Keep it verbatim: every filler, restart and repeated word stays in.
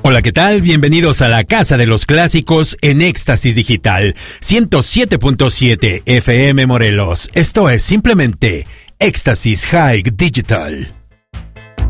Hola, ¿qué tal? Bienvenidos a la Casa de los Clásicos en Éxtasis Digital, ciento siete punto siete F M Morelos. Esto es simplemente Éxtasis High Digital.